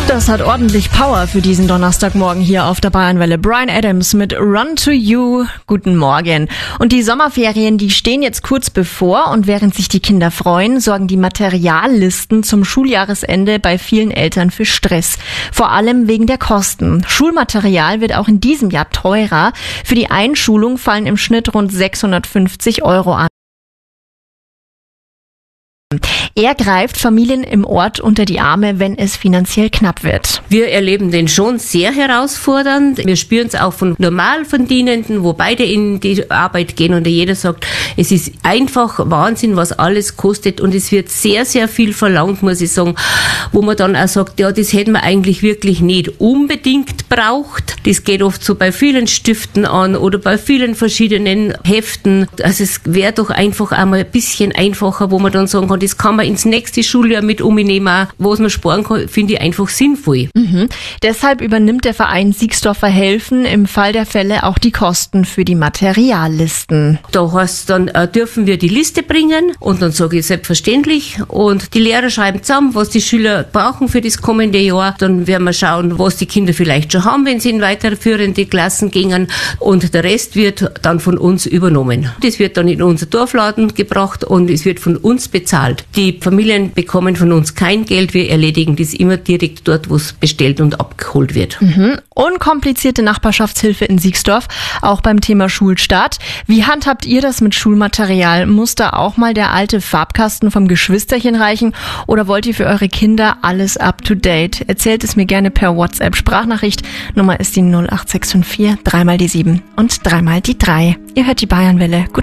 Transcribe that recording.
Das hat ordentlich Power für diesen Donnerstagmorgen hier auf der Bayernwelle. Bryan Adams mit Run to You. Guten Morgen. Und die Sommerferien, die stehen jetzt kurz bevor, und während sich die Kinder freuen, sorgen die Materiallisten zum Schuljahresende bei vielen Eltern für Stress. Vor allem wegen der Kosten. Schulmaterial wird auch in diesem Jahr teurer. Für die Einschulung fallen im Schnitt rund 650 € an. Er greift Familien im Ort unter die Arme, wenn es finanziell knapp wird. Wir erleben den schon sehr herausfordernd. Wir spüren es auch von Normalverdienenden, wo beide in die Arbeit gehen und jeder sagt, es ist einfach Wahnsinn, was alles kostet, und es wird sehr, sehr viel verlangt, muss ich sagen, wo man dann auch sagt, ja, das hätten wir eigentlich wirklich nicht unbedingt braucht. Das geht oft so bei vielen Stiften an oder bei vielen verschiedenen Heften. Also es wäre doch einfach einmal ein bisschen einfacher, wo man dann sagen kann, das kann man ins nächste Schuljahr mit umnehmen. Was man sparen kann, finde ich einfach sinnvoll. Deshalb übernimmt der Verein Siegsdorfer Helfen im Fall der Fälle auch die Kosten für die Materiallisten. Da heißt dann, dürfen wir die Liste bringen, und dann sage ich selbstverständlich, und die Lehrer schreiben zusammen, was die Schüler brauchen für das kommende Jahr. Dann werden wir schauen, was die Kinder vielleicht schon haben, wenn sie in weiterführende Klassen gingen, und der Rest wird dann von uns übernommen. Das wird dann in unser Dorfladen gebracht und es wird von uns bezahlt. Die Familien bekommen von uns kein Geld, wir erledigen das immer direkt dort, wo es bestellt und abgeholt wird. Unkomplizierte Nachbarschaftshilfe in Siegsdorf, auch beim Thema Schulstart. Wie handhabt ihr das mit Schulmaterial? Muss da auch mal der alte Farbkasten vom Geschwisterchen reichen, oder wollt ihr für eure Kinder alles up to date? Erzählt es mir gerne per WhatsApp-Sprachnachricht. Nummer ist die 08654 3 mal die 7 und 3 mal die 3. Ihr hört die Bayernwelle.